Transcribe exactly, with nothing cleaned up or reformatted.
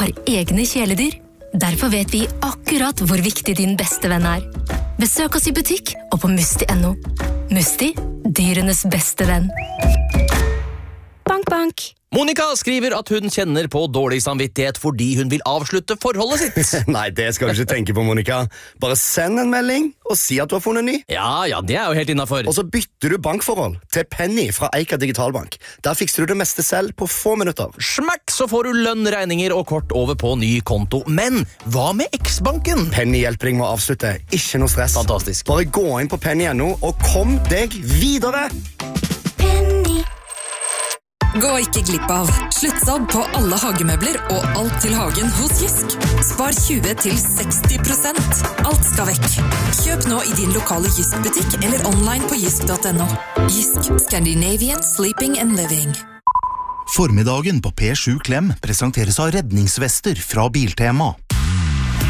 har egne kjæledyr. Derfor vet vi akkurat hvor viktig din beste venn er. Besøk oss i butikk og på musti punktum no. Musti, dyrenes beste venn. Bank, bank. Monica skriver at hun kjenner på dårlig samvittighet fordi hun vil avslutte forholdet sitt. Nei, det skal du ikke tenke på, Monica. Bare send en melding og si at du har funnet ny. Ja, ja, det er jo helt innenfor. Og så bytter du bankforhold til Penny fra Eika Digitalbank. Der fikser du det meste selv på få minutter. Smakk, så får du lønn, regninger og kort over på ny konto. Men hva med X-banken? Penny hjelper deg med å avslutte. Ikke noe stress. Fantastisk. Bare gå inn på penny punktum no og kom deg videre. Penny. Gå ikke glipp av sluttsalg på alle hagemøbler og alt til hagen hos Jysk. Spar tjue til seksti prosent. Alt skal vekk. Kjøp nå i din lokale Jysk-butikk eller online på jysk punktum no. Jysk, Scandinavian Sleeping and Living. Formiddagen på P sju Klem presenteres av redningsvester fra Biltema.